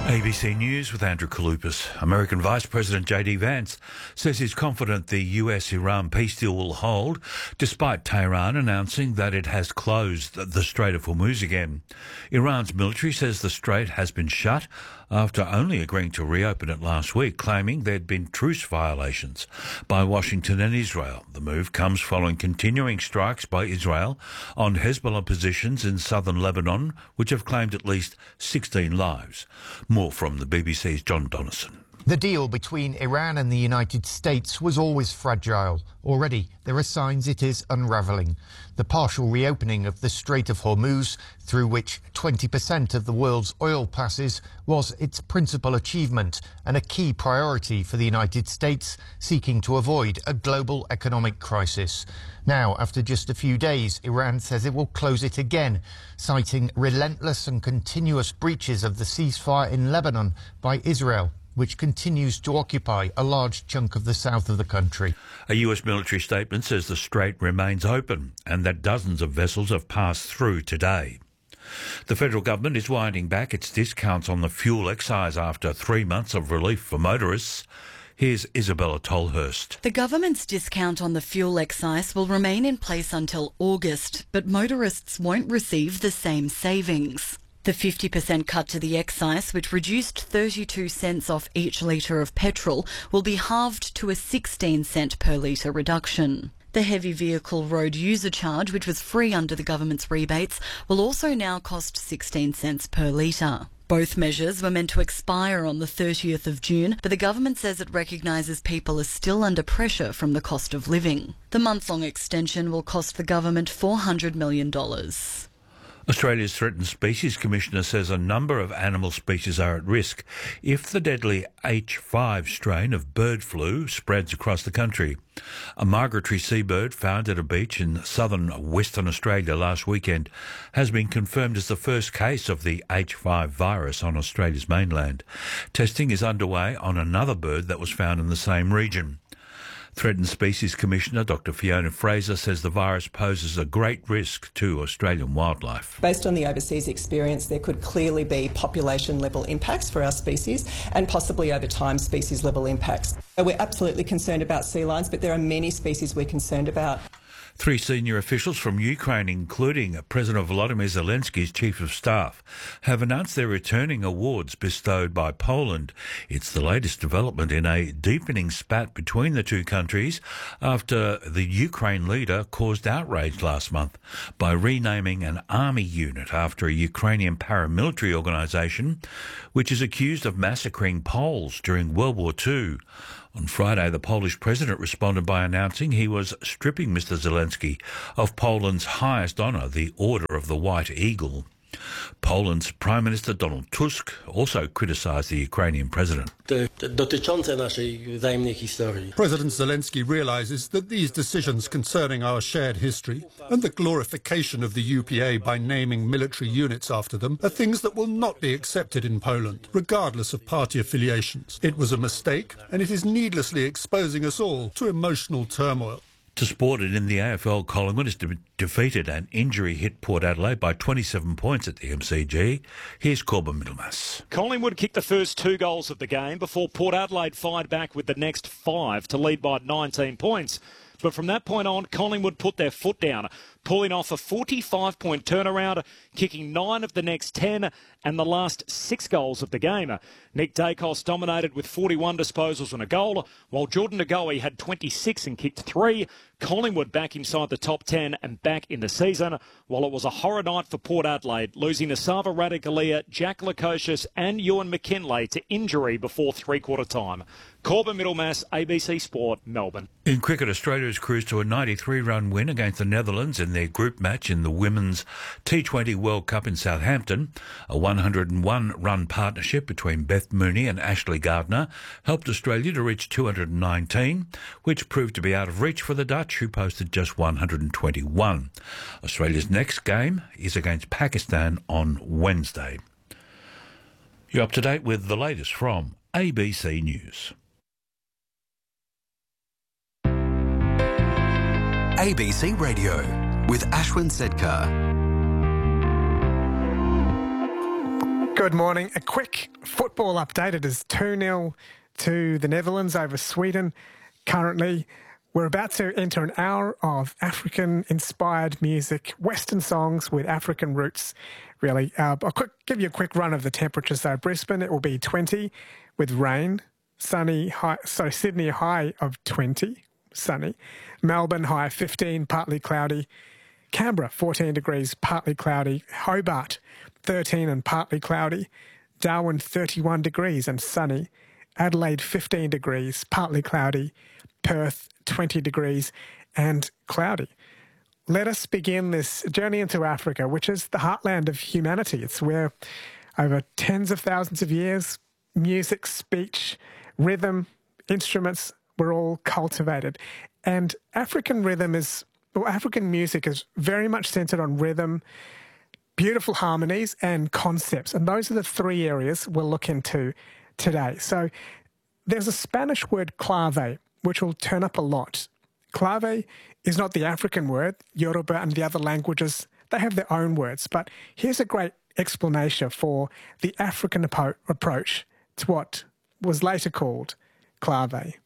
ABC News with Andrew Kalupas. American Vice President J.D. Vance says he's confident the US-Iran peace deal will hold, despite Tehran announcing that it has closed the Strait of Hormuz again. Iran's military says the strait has been shut after only agreeing to reopen it last week, claiming there'd been truce violations by Washington and Israel. The move comes following continuing strikes by Israel on Hezbollah positions in southern Lebanon, which have claimed at least 16 lives. More from the BBC's John Donnison. The deal between Iran and the United States was always fragile. Already, there are signs it is unravelling. The partial reopening of the Strait of Hormuz, through which 20% of the world's oil passes, was its principal achievement and a key priority for the United States, seeking to avoid a global economic crisis. Now, after just a few days, Iran says it will close it again, citing relentless and continuous breaches of the ceasefire in Lebanon by Israel, which continues to occupy a large chunk of the south of the country. A US military statement says the strait remains open and that dozens of vessels have passed through today. The federal government is winding back its discounts on the fuel excise after 3 months of relief for motorists. Here's Isabella Tolhurst. The government's discount on the fuel excise will remain in place until August, but motorists won't receive the same savings. The 50% cut to the excise, which reduced 32 cents off each litre of petrol, will be halved to a 16 cent per litre reduction. The heavy vehicle road user charge, which was free under the government's rebates, will also now cost 16 cents per litre. Both measures were meant to expire on the 30th of June, but the government says it recognises people are still under pressure from the cost of living. The month-long extension will cost the government $400 million. Australia's Threatened Species Commissioner says a number of animal species are at risk if the deadly H5 strain of bird flu spreads across the country. A migratory seabird found at a beach in southern Western Australia last weekend has been confirmed as the first case of the H5 virus on Australia's mainland. Testing is underway on another bird that was found in the same region. Threatened Species Commissioner Dr Fiona Fraser says the virus poses a great risk to Australian wildlife. Based on the overseas experience, there could clearly be population-level impacts for our species and possibly over time species-level impacts. We're absolutely concerned about sea lions, but there are many species we're concerned about. 3 senior officials from Ukraine, including President Volodymyr Zelensky's chief of staff, have announced they're returning awards bestowed by Poland. It's the latest development in a deepening spat between the two countries after the Ukraine leader caused outrage last month by renaming an army unit after a Ukrainian paramilitary organisation which is accused of massacring Poles during World War II. On Friday, the Polish president responded by announcing he was stripping Mr Zelensky of Poland's highest honour, the Order of the White Eagle. Poland's Prime Minister Donald Tusk also criticised the Ukrainian president. President Zelensky realises that these decisions concerning our shared history and the glorification of the UPA by naming military units after them are things that will not be accepted in Poland, regardless of party affiliations. It was a mistake, and it is needlessly exposing us all to emotional turmoil. To sport, it in the AFL, Collingwood has defeated an injury-hit Port Adelaide by 27 points at the MCG. Here's Corbin Middlemass. Collingwood kicked the first 2 goals of the game before Port Adelaide fired back with the next 5 to lead by 19 points. But from that point on, Collingwood put their foot down, pulling off a 45-point turnaround, kicking 9 of the next 10 and the last 6 goals of the game. Nick Dacos dominated with 41 disposals and a goal, while Jordan Ngoe had 26 and kicked 3. Collingwood back inside the top 10 and back in the season, while it was a horror night for Port Adelaide, losing Asava Radikalia, Jack Lukosius and Ewan McKinlay to injury before three-quarter time. Corbin Middlemass, ABC Sport, Melbourne. In cricket, Australia has cruised to a 93-run win against the Netherlands in their group match in the Women's T20 World Cup in Southampton. A 101-run partnership between Beth Mooney and Ashley Gardner helped Australia to reach 219, which proved to be out of reach for the Dutch, who posted just 121. Australia's next game is against Pakistan on Wednesday. You're up to date with the latest from ABC News. ABC Radio with Ashwin Sedkar. Good morning. A quick football update. It is 2-0 to the Netherlands over Sweden. Currently, we're about to enter an hour of African-inspired music, Western songs with African roots, really. I'll give you a quick run of the temperatures, though. Brisbane, it will be 20 with rain. Sydney, a high of 20, sunny. Melbourne, high of 15, partly cloudy. Canberra, 14 degrees, partly cloudy. Hobart, 13 and partly cloudy. Darwin, 31 degrees and sunny. Adelaide, 15 degrees, partly cloudy. Perth, 20 degrees and cloudy. Let us begin this journey into Africa, which is the heartland of humanity. It's where, over tens of thousands of years, music, speech, rhythm, instruments were all cultivated. And African music is very much centered on rhythm, beautiful harmonies and concepts. And those are the three areas we'll look into today. So there's a Spanish word clave, which will turn up a lot. Clave is not the African word. Yoruba and the other languages, they have their own words. But here's a great explanation for the African approach to what was later called clave.